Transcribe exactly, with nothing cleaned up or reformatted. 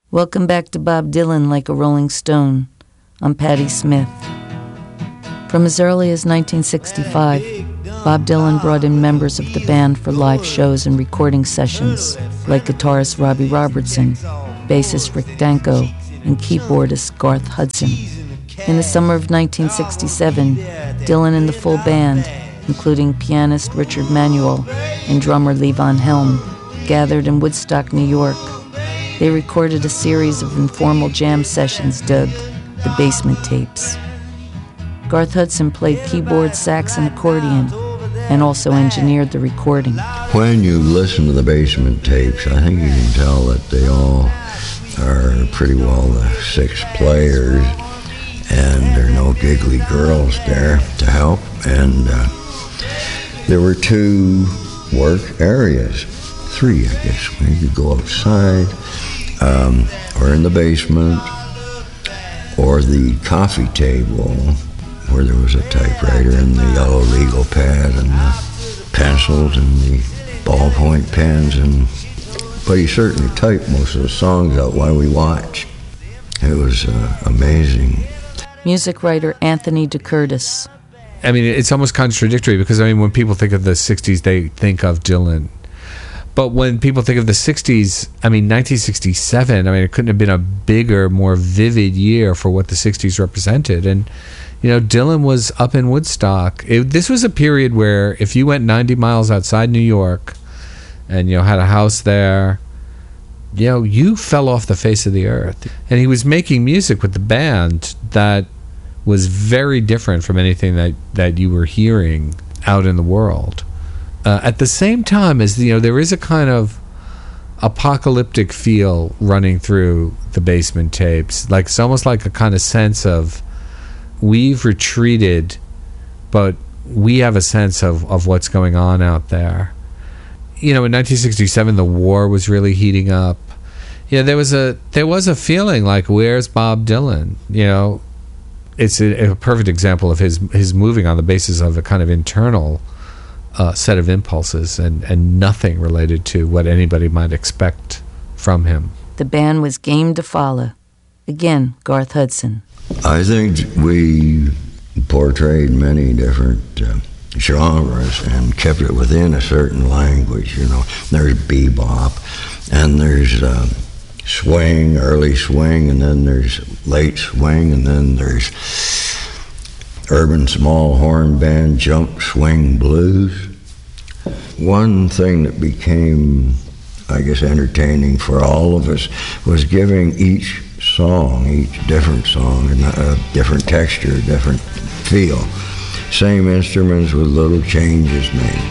Welcome back to Bob Dylan Like a Rolling Stone. I'm Patti Smith. From as early as nineteen sixty-five, Bob Dylan brought in members of the band for live shows and recording sessions, like guitarist Robbie Robertson, bassist Rick Danko, and keyboardist Garth Hudson. In the summer of nineteen sixty-seven, Dylan and the full band, including pianist Richard Manuel and drummer Levon Helm, gathered in Woodstock, New York. They recorded a series of informal jam sessions dubbed the Basement Tapes. Garth Hudson played keyboard, sax, and accordion, and also engineered the recording. When you listen to the Basement Tapes, I think you can tell that they all are pretty well the six players, and there are no giggly girls there to help. And uh, there were two work areas, three, I guess. You could go outside, um, or in the basement, or the coffee table, where there was a typewriter and the yellow legal pad and the pencils and the ballpoint pens. And but he certainly typed most of the songs out while we watched. It was uh, amazing. Music writer Anthony DeCurtis. I mean, it's almost contradictory because, I mean, when people think of the sixties, they think of Dylan. But when people think of the sixties, I mean, nineteen sixty-seven, I mean, it couldn't have been a bigger, more vivid year for what the sixties represented. And, you know, Dylan was up in Woodstock. It, this was a period where if you went ninety miles outside New York and, you know, had a house there, you know, you fell off the face of the earth. And he was making music with the band that was very different from anything that, that you were hearing out in the world. Uh, at the same time as, you know, there is a kind of apocalyptic feel running through the Basement Tapes. Like, it's almost like a kind of sense of we've retreated, but we have a sense of, of what's going on out there. You know, in nineteen sixty-seven, the war was really heating up. Yeah, there was a there was a feeling like, where's Bob Dylan? You know, it's a, a perfect example of his his moving on the basis of a kind of internal uh, set of impulses and, and nothing related to what anybody might expect from him. The band was game to follow. Again, Garth Hudson. I think we portrayed many different uh, genres and kept it within a certain language. You know, there's bebop, and there's uh, swing, early swing, and then there's late swing, and then there's urban small horn band jump swing blues. One thing that became, I guess, entertaining for all of us was giving each song, each different song, a different texture, different feel. Same instruments with little changes made.